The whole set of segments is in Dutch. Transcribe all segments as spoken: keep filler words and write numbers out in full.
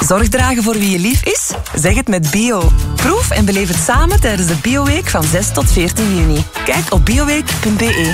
Zorg dragen voor wie je lief is? Zeg het met Bio. Proef en beleef het samen tijdens de Bioweek van zes tot veertien juni. Kijk op bioweek punt b e.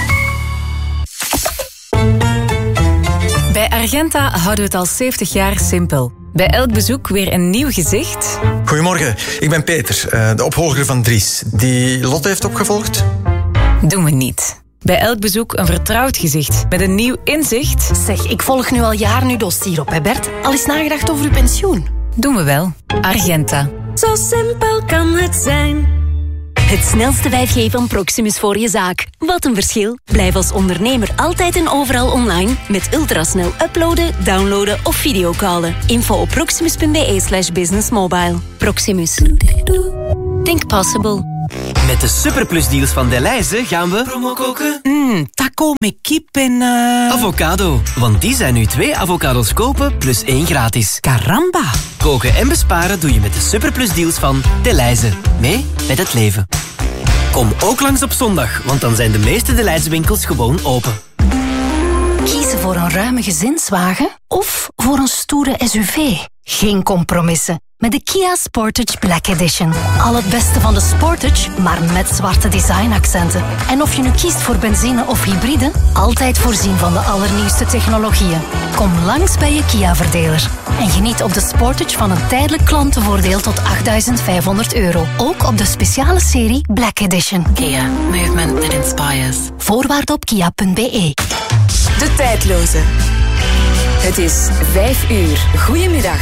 Bij Argenta houden we het al zeventig jaar simpel. Bij elk bezoek weer een nieuw gezicht. Goedemorgen, ik ben Peter, de opvolger van Dries. Die Lotte heeft opgevolgd? Doen we niet. Bij elk bezoek een vertrouwd gezicht met een nieuw inzicht. Zeg, ik volg nu al jaren uw dossier op, hè Bert? Al eens nagedacht over uw pensioen? Doen we wel. Argenta. Zo simpel kan het zijn. Het snelste vijf G van Proximus voor je zaak. Wat een verschil. Blijf als ondernemer altijd en overal online met ultrasnel uploaden, downloaden of videocallen. Info op proximus punt b e slash business mobile. Proximus. Think possible. Met de superplusdeals van Delhaize gaan we... Promo koken? Mmm, taco met kip en... Uh... Avocado. Want die zijn nu twee avocados kopen plus één gratis. Caramba. Koken en besparen doe je met de superplusdeals van Delhaize. Mee met het leven. Kom ook langs op zondag, want dan zijn de meeste Delhaize winkels gewoon open. Kiezen voor een ruime gezinswagen of voor een stoere S U V? Geen compromissen. Met de Kia Sportage Black Edition. Al het beste van de Sportage, maar met zwarte designaccenten. En of je nu kiest voor benzine of hybride, altijd voorzien van de allernieuwste technologieën. Kom langs bij je Kia-verdeler. En geniet op de Sportage van een tijdelijk klantenvoordeel tot achtduizend vijfhonderd euro. Ook op de speciale serie Black Edition. Kia. Movement that inspires. Voorwaarden op kia punt b e. De tijdloze. Het is vijf uur. Goedemiddag.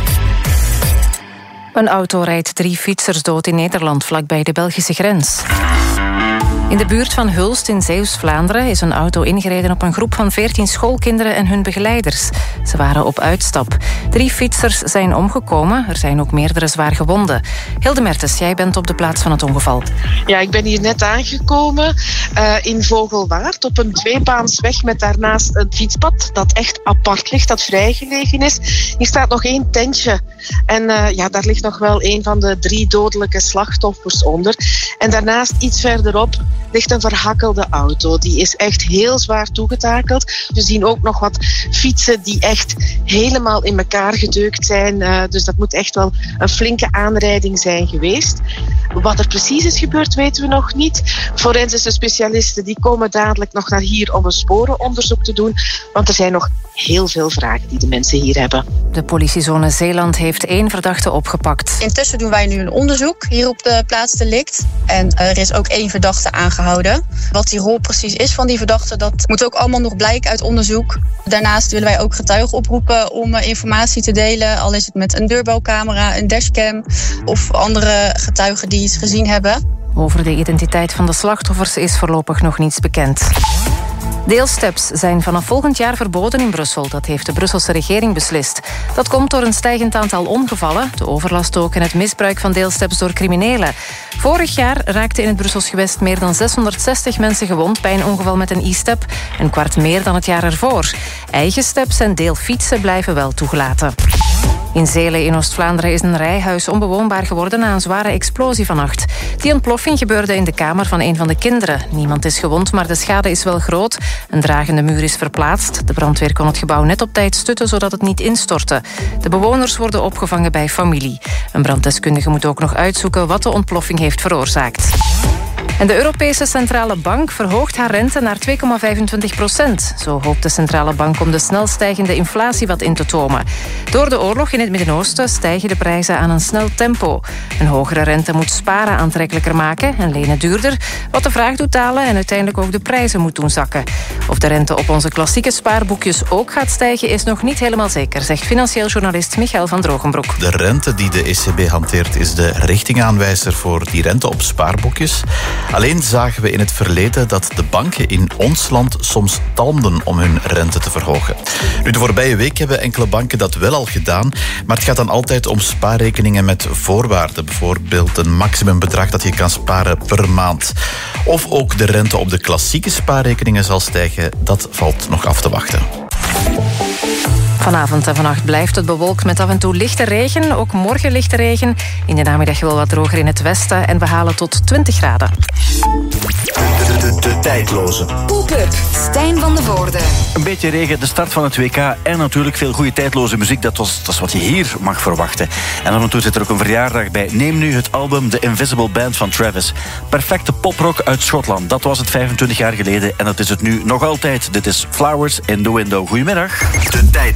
Een auto rijdt drie fietsers dood in Nederland, vlakbij de Belgische grens. In de buurt van Hulst in Zeeuws-Vlaanderen is een auto ingereden op een groep van veertien schoolkinderen en hun begeleiders. Ze waren op uitstap. Drie fietsers zijn omgekomen, er zijn ook meerdere zwaar gewonden. Hilde Mertens, jij bent op de plaats van het ongeval. Ja, ik ben hier net aangekomen uh, in Vogelwaard op een tweebaansweg met daarnaast een fietspad dat echt apart ligt, dat vrijgelegen is. Hier staat nog één tentje en uh, ja, daar ligt nog wel een van de drie dodelijke slachtoffers onder. En daarnaast iets verderop ligt een verhakkelde auto. Die is echt heel zwaar toegetakeld. We zien ook nog wat fietsen die echt helemaal in elkaar gedeukt zijn. Uh, dus dat moet echt wel een flinke aanrijding zijn geweest. Wat er precies is gebeurd, weten we nog niet. Forensische specialisten die komen dadelijk nog naar hier om een sporenonderzoek te doen. Want er zijn nog heel veel vragen die de mensen hier hebben. De politiezone Zeeland heeft één verdachte opgepakt. Intussen doen wij nu een onderzoek hier op de plaatsdelict. En er is ook één verdachte aangehouden. Wat die rol precies is van die verdachte, dat moet ook allemaal nog blijken uit onderzoek. Daarnaast willen wij ook getuigen oproepen om informatie te delen. Al is het met een deurbelcamera, een dashcam of andere getuigen die iets gezien hebben. Over de identiteit van de slachtoffers is voorlopig nog niets bekend. Deelsteps zijn vanaf volgend jaar verboden in Brussel. Dat heeft de Brusselse regering beslist. Dat komt door een stijgend aantal ongevallen, de overlast ook en het misbruik van deelsteps door criminelen. Vorig jaar raakten in het Brussels gewest meer dan zeshonderdzestig mensen gewond bij een ongeval met een e-step, een kwart meer dan het jaar ervoor. Eigen steps en deelfietsen blijven wel toegelaten. In Zelen in Oost-Vlaanderen is een rijhuis onbewoonbaar geworden na een zware explosie vannacht. Die ontploffing gebeurde in de kamer van een van de kinderen. Niemand is gewond, maar de schade is wel groot. Een dragende muur is verplaatst. De brandweer kon het gebouw net op tijd stutten, zodat het niet instortte. De bewoners worden opgevangen bij familie. Een branddeskundige moet ook nog uitzoeken wat de ontploffing heeft veroorzaakt. En de Europese Centrale Bank verhoogt haar rente naar twee komma vijfentwintig procent. Zo hoopt de Centrale Bank om de snel stijgende inflatie wat in te tomen. Door de oorlog in het Midden-Oosten stijgen de prijzen aan een snel tempo. Een hogere rente moet sparen aantrekkelijker maken en lenen duurder, wat de vraag doet dalen en uiteindelijk ook de prijzen moet doen zakken. Of de rente op onze klassieke spaarboekjes ook gaat stijgen is nog niet helemaal zeker, zegt financieel journalist Michael van Drogenbroek. De rente die de E C B hanteert is de richtingaanwijzer voor die rente op spaarboekjes. Alleen zagen we in het verleden dat de banken in ons land soms talmden om hun rente te verhogen. Nu, de voorbije week hebben enkele banken dat wel al gedaan, maar het gaat dan altijd om spaarrekeningen met voorwaarden. Bijvoorbeeld een maximumbedrag dat je kan sparen per maand. Of ook de rente op de klassieke spaarrekeningen zal stijgen, dat valt nog af te wachten. Vanavond en vannacht blijft het bewolkt met af en toe lichte regen. Ook morgen lichte regen. In de namiddag wel wat droger in het westen. En we halen tot twintig graden. De, de, de tijdloze. Pop-up, Stijn van de Voorde. Een beetje regen, de start van het W K en natuurlijk veel goede tijdloze muziek. Dat, was, dat is wat je hier mag verwachten. En af en toe zit er ook een verjaardag bij. Neem nu het album The Invisible Band van Travis. Perfecte poprock uit Schotland. Dat was het vijfentwintig jaar geleden en dat is het nu nog altijd. Dit is Flowers in the Window. Goedemiddag. De tijd.